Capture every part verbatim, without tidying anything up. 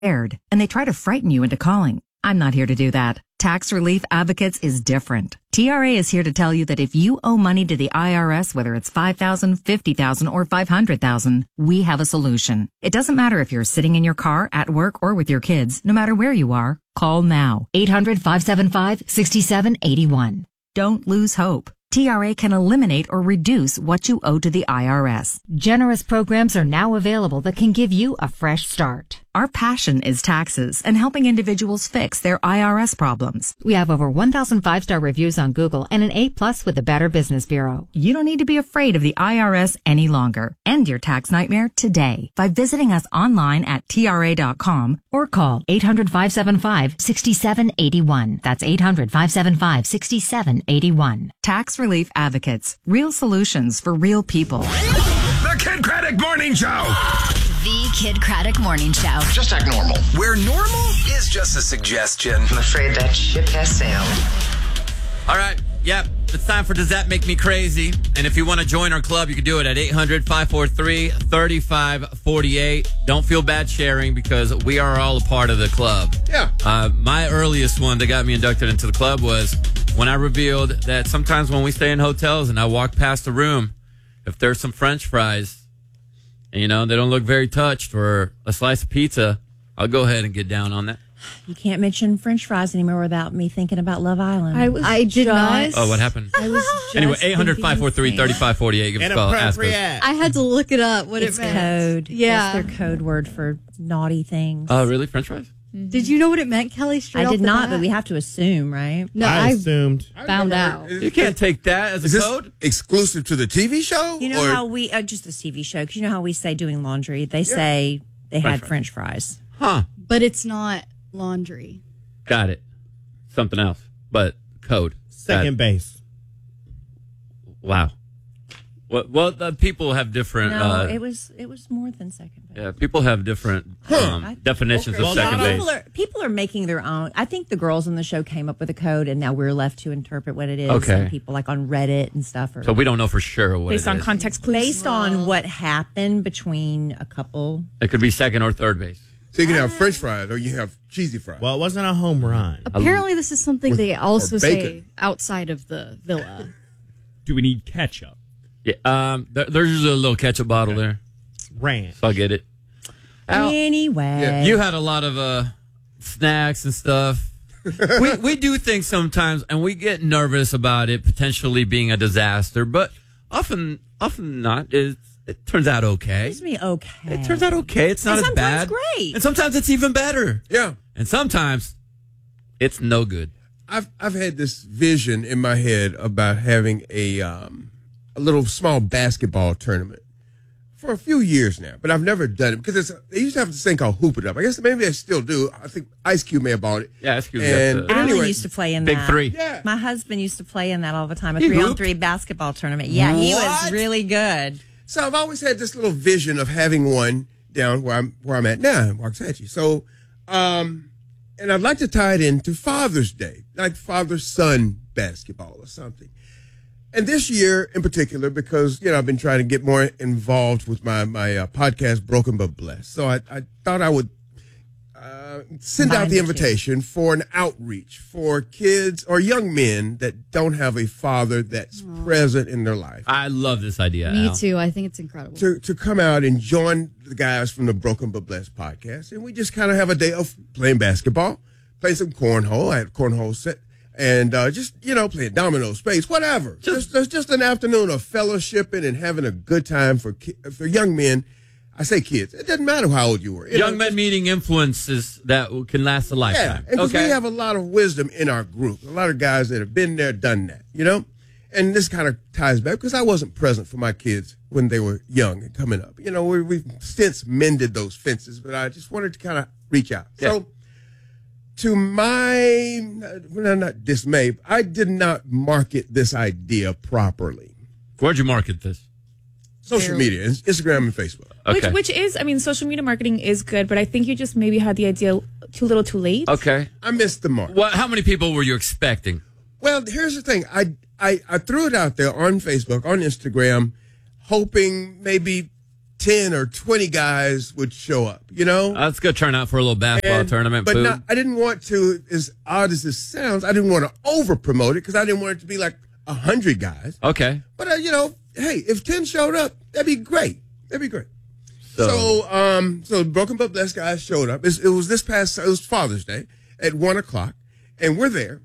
and they try to frighten you into calling. I'm not here to do that. Tax Relief Advocates is different. T R A is here to tell you that if you owe money to the I R S, whether it's five thousand dollars, fifty thousand dollars, or five hundred thousand dollars, we have a solution. It doesn't matter if you're sitting in your car, at work, or with your kids. No matter where you are, call now. eight hundred, five seven five, six seven eight one. Don't lose hope. T R A can eliminate or reduce what you owe to the I R S. Generous programs are now available that can give you a fresh start. Our passion is taxes and helping individuals fix their I R S problems. We have over one thousand five-star reviews on Google and an A plus with the Better Business Bureau. You don't need to be afraid of the I R S any longer. End your tax nightmare today by visiting us online at T R A dot com or call eight hundred, five seven five, six seven eight one. That's eight hundred, five seven five, six seven eight one. Tax Relief Advocates. Real solutions for real people. The Kid Craddock Morning Show. The Kid Craddock Morning Show. Just act normal. Where normal is just a suggestion. I'm afraid that ship has sailed. All right. Yep. It's time for Does That Make Me Crazy? And if you want to join our club, you can do it at eight hundred, five four three, three five four eight. Don't feel bad sharing because we are all a part of the club. Yeah. Uh, my earliest one that got me inducted into the club was when I revealed that sometimes when we stay in hotels and I walk past a room, if there's some French fries, and, you know, they don't look very touched, or a slice of pizza, I'll go ahead and get down on that. You can't mention French fries anymore without me thinking about Love Island. I was I did not. Oh, what happened? I was just Anyway, eight hundred, five four three, three five four eight. Give us a call. Ask us. I had to look it up. What it's it meant. code. Yeah, it's their code word for naughty things. Oh, really? French fries? Mm-hmm. Did you know what it meant, Kelly? Straight I off did the not, bat? but we have to assume, right? No, I, I assumed. found out. You can't take that as Is a this code? exclusive to the T V show? You know or? how we uh, just the T V show? Because you know how we say doing laundry. They say they French had fries. French fries. Huh. But it's not laundry. Got it. Something else, but code. Second base. Wow. Well, well the people have different. No, uh, it was it was more than second base. yeah, people have different um, I- definitions Okay. of second Well, base. people are people are making their own. I think the girls in the show came up with a code, and now we're left to interpret what it is. Okay. And people like on Reddit and stuff are So we don't know for sure what Based it on is. context clues. based on what happened between a couple. It could be second or third base. So you can have French fries or you have cheesy fries. Well, it wasn't a home run. Apparently, this is something they also or say bacon. outside of the villa. Do we need ketchup? Yeah. Um. There, there's usually a little ketchup bottle there, Ranch. so I get it. Al, Anyway, you had a lot of uh snacks and stuff. we we do things sometimes, and we get nervous about it potentially being a disaster, but often often not. It it turns out okay. it's me okay. It turns out okay. It's not And as sometimes bad. great. And sometimes it's even better. yeah. And sometimes it's no good. I've I've had this vision in my head about having a um, a little small basketball tournament for a few years now, but I've never done it because it's, they used to have this thing called Hoop It Up. I guess maybe they still do. I think Ice Cube may have bought it. Yeah, Ice Cube got And the- but Alan anyway, used to play in Big that. three. Yeah. My husband used to play in that all the time. A He three on hooped? three basketball tournament. Yeah, he was What? really good. So I've always had this little vision of having one down where I'm where I'm at now in Waxahachie. So, um, and I'd like to tie it into Father's Day, like father-son basketball or something. And this year in particular, because, you know, I've been trying to get more involved with my, my uh, podcast, Broken But Blessed. So I, I thought I would uh, send out Combine the the two. invitation for an outreach for kids or young men that don't have a father that's present in their life. I love this idea. Me Al. too. I think it's incredible. To, to come out and join the guys from the Broken But Blessed podcast. And we just kind of have a day of playing basketball, play some cornhole. I had a cornhole set. And uh, just, you know, playing domino, space, whatever. Just, just just an afternoon of fellowshipping and having a good time for ki- for young men. I say kids. It doesn't matter how old you were. You Young know, men meeting influences that can last a Yeah, lifetime. and 'cause okay. we have a lot of wisdom in our group. A lot of guys that have been there, done that, you know? And this kind of ties back because I wasn't present for my kids when they were young and coming up. You know, we, we've since mended those fences, but I just wanted to kind of reach out. Yeah. So, to my, well, not dismay, I did not market this idea properly. Where'd you market this? Social media, Ins- Instagram and Facebook. Okay. Which, which is, I mean, social media marketing is good, but I think you just maybe had the idea too little too late. Okay. I missed the mark. What? How many people were you expecting? Well, here's the thing. I, I, I threw it out there on Facebook, on Instagram, hoping maybe ten or twenty guys would show up, you know? That's a good turnout for a little basketball And- tournament. But food. not, I didn't want to, as odd as this sounds, I didn't want to over promote it because I didn't want it to be like a hundred guys. Okay. But uh, you know, hey, if ten showed up, that'd be great. That'd be great. So, So, um, so Broken But Blessed guys showed up. It's, it was this past, it was Father's Day at one o'clock, and we're there.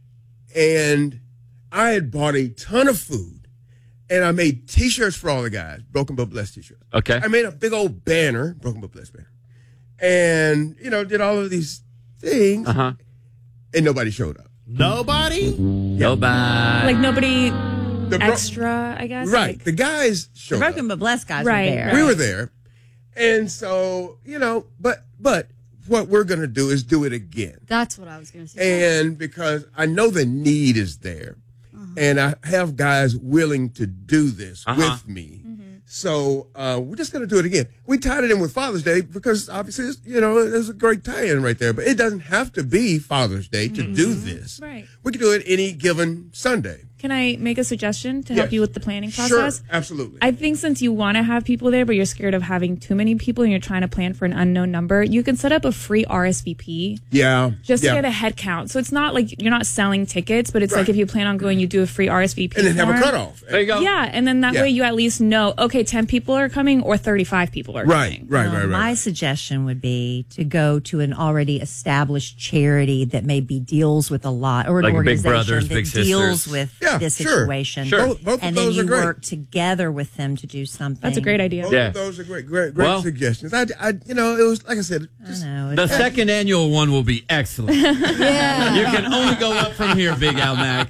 And I had bought a ton of food, and I made T-shirts for all the guys, Broken But Blessed T-shirts. okay. I made a big old banner, Broken But Blessed banner, and you know, did all of these things, Uh huh. and nobody showed up. Nobody? Nobody. Like nobody The bro- extra, I guess. right? Like, The guys showed up. Broken but blessed guys Right, were there. right. We were there, and so you know, but but what we're gonna do is do it again. That's what I was going to say. And because I know the need is there, and I have guys willing to do this Uh-huh. with me. So uh, we're just going to do it again. We tied it in with Father's Day because obviously, it's, you know, there's a great tie-in right there. But it doesn't have to be Father's Day to do this. Right. We can do it any given Sunday. Can I make a suggestion to help Yes. you with the planning process? Sure, absolutely. I think since you want to have people there, but you're scared of having too many people and you're trying to plan for an unknown number, you can set up a free R S V P yeah. just yeah. to get a head count. So it's not like you're not selling tickets, but it's Right. like if you plan on going, you do a free R S V P. And then have a form. cutoff. There you go. Yeah, and then that Yeah. way you at least know, okay, ten people are coming or thirty-five people are Right, coming. right, Well, right, right. My suggestion would be to go to an already established charity that maybe deals with a lot, or an Like Big organization Brothers, that Big deals Sisters. with Yeah, this sure. situation. Sure. Both- both of and then those you are great. work together with them to do something. That's a great idea. Both Yeah. of those are great, great, great Well- suggestions. I, I, you know, it was, like I said, I just, know. The It's- second annual one will be excellent. Yeah. You can only go up from here, Big Al Mac.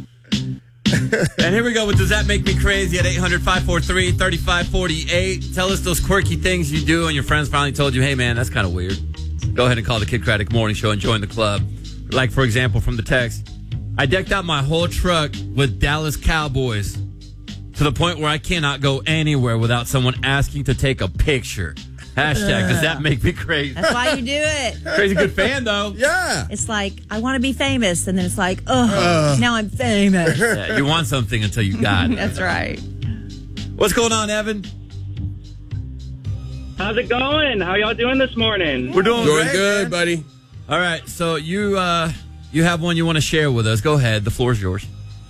And here we go with Does That Make Me Crazy at eight hundred, five four three, three five four eight. Tell us those quirky things you do and your friends finally told you, hey, man, that's kind of weird. Go ahead and call the Kid Craddock Morning Show and join the club. Like, for example, from the text, I decked out my whole truck with Dallas Cowboys to the point where I cannot go anywhere without someone asking to take a picture. Hashtag, does that make me crazy? That's why you do it. Crazy good fan, though. yeah. It's like, I want to be famous. And then it's like, oh, now I'm famous. Yeah, you want something until you got it. That's right. What's going on, Evan? How's it going? How y'all doing this morning? We're doing, Doing great, good, man. buddy. All right, so you uh, you have one you want to share with us. Go ahead. The floor is yours.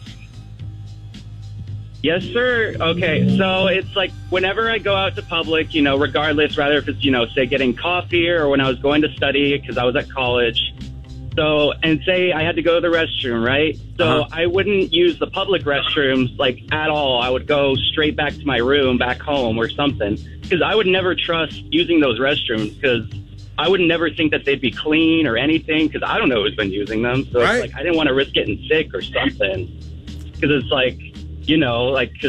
Yes, sir. Okay, so it's like whenever I go out to public, you know, regardless, rather if it's, you know, say getting coffee or when I was going to study because I was at college. So, and say I had to go to the restroom, right? So Uh-huh. I wouldn't use the public restrooms like at all. I would go straight back to my room, back home or something, because I would never trust using those restrooms because I would never think that they'd be clean or anything because I don't know who's been using them. So Right. it's like I didn't want to risk getting sick or something because it's like, you know, like, because,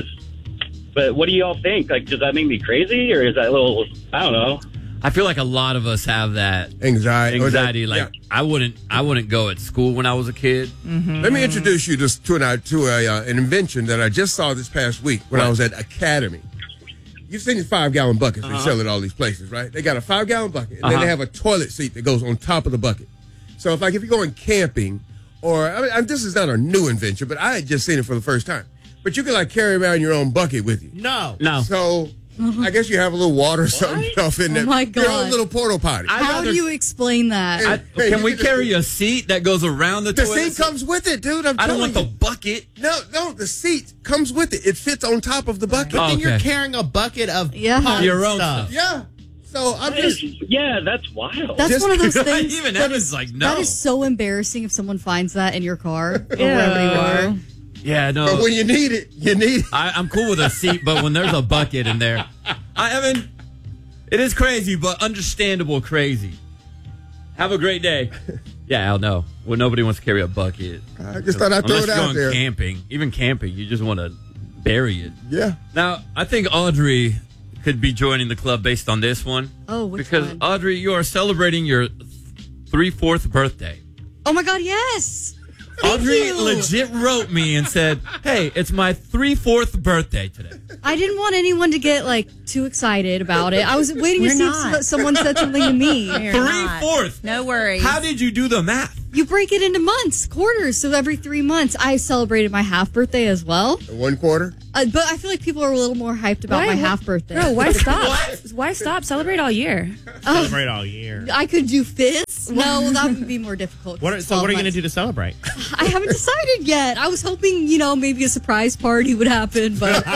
but what do y'all think? Like, does that make me crazy or is that a little, I don't know. I feel like a lot of us have that Anxiety. or that- anxiety. Like yeah. I wouldn't, I wouldn't go at school when I was a kid. Let me introduce you to, to, an, to a, uh, an invention that I just saw this past week when I was at Academy. You've seen the five-gallon buckets. Uh-huh. They sell it at all these places, right? They got a five-gallon bucket, and then Uh-huh. they have a toilet seat that goes on top of the bucket. So, if like if you're going camping, or I mean, I- this is not a new invention, but I had just seen it for the first time. But you can like carry around your own bucket with you. No. No, So, I guess you have a little water or something stuff in there. Oh, my Your own God. little porta potty. I'd How rather- do you explain that? I, Hey, can you we can just- carry a seat that goes around the, the toilet? seat comes with it, dude. I'm I don't telling want the you. bucket. No, no, the seat comes with it. It fits on top of the bucket. But then you're Okay. carrying a bucket of Yeah. pot Your own stuff. Yeah. So I'm That is- just. yeah, that's wild. That's Just- one of those things. Even that Evan's is- like, no. That is so embarrassing if someone finds that in your car or wherever you are. Yeah, no. But when you need it, you need it. I, I'm cool with a seat, but when there's a bucket in there, I, Evan, it is crazy, but understandable crazy. Have a great day. Yeah, I'll know. Well, nobody wants to carry a bucket. I just thought I'd throw Unless it you're out going there. camping. Even camping, you just want to bury it. Yeah. Now, I think Audrey could be joining the club based on this one. Oh, which Because, one? Audrey, you are celebrating your three-fourth birthday. Oh my God, yes. Thank Audrey you. legit wrote me and said, hey, it's my three-fourth birthday today. I didn't want anyone to get like too excited about it. I was waiting We're to see not. if someone said something to me. You're not. Three-fourths. No worries. How did you do the math? you break it into months, quarters. So every three months, I celebrated my half birthday as well. One quarter? Uh, but I feel like people are a little more hyped about Why? my half birthday. Bro, why stop? Why stop? Celebrate all year. Celebrate all year. I could do fists. No, that would be more difficult. What are, so what are you going to do to celebrate? I haven't decided yet. I was hoping, you know, maybe a surprise party would happen, but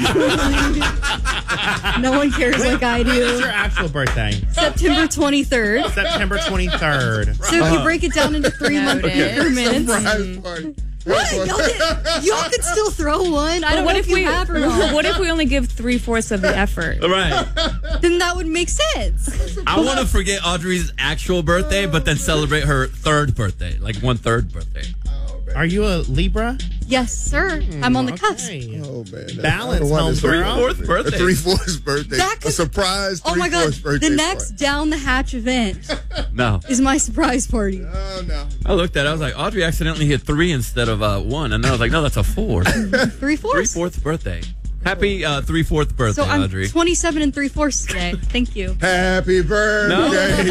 no one cares like I do. When is your actual birthday? September twenty-third. September twenty-third. So if you break it down into three month increments. Surprise party. What? Y'all, did, y'all could still throw one. I But don't what know if if you we have or not. what if we only give three fourths of the effort? Right. Then that would make sense. I want to forget Audrey's actual birthday, but then celebrate her third birthday, like one third birthday. Are you a Libra? Yes, sir. I'm on the cusp. Okay. Oh, man. Balance, home girl. Fourth birthday. A three-fourths birthday. That could- a surprise Oh my God. three-fourths birthday The next party. down the hatch event No. is my surprise party. Oh, no. I looked at it. I was like, Audrey accidentally hit three instead of uh, one. And then I was like, no, that's a four. Three fourths? Three-fourth birthday. Happy uh, three-fourth birthday, So I'm Audrey. twenty-seven and three fourths today. Thank you. Happy birthday.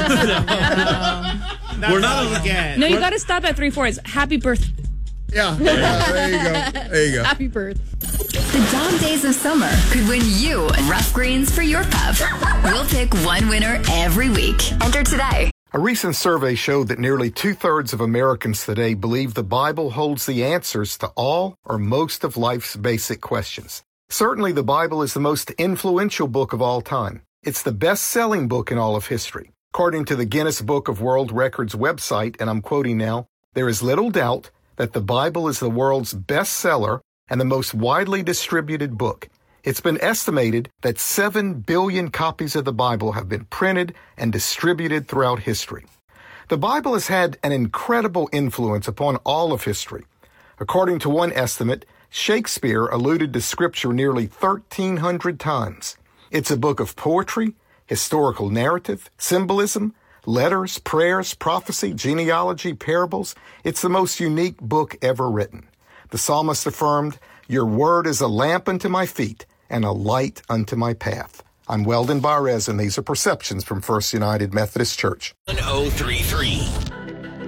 We're not again. No, you got to stop at three fourths. Happy birthday. Yeah. yeah. There you go. There you go. Happy birthday. The dog days of summer could win you rough greens for your pup. We'll pick one winner every week. Enter today. A recent survey showed that nearly two-thirds of Americans today believe the Bible holds the answers to all or most of life's basic questions. Certainly, the Bible is the most influential book of all time. It's the best-selling book in all of history. According to the Guinness Book of World Records website, and I'm quoting now, there is little doubt that the Bible is the world's bestseller and the most widely distributed book. It's been estimated that seven billion copies of the Bible have been printed and distributed throughout history. The Bible has had an incredible influence upon all of history. According to one estimate, Shakespeare alluded to Scripture nearly thirteen hundred times. It's a book of poetry, historical narrative, symbolism, letters, prayers, prophecy, genealogy, parables. It's the most unique book ever written. The psalmist affirmed, "Your word is a lamp unto my feet and a light unto my path." I'm Weldon Barres, and these are Perceptions from First United Methodist Church. one oh three three